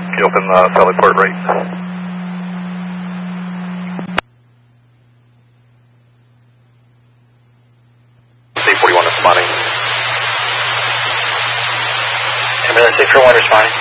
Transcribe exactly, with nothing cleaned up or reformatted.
Can you open the Sally port right? C forty-one responding. Ambulance six four one responding.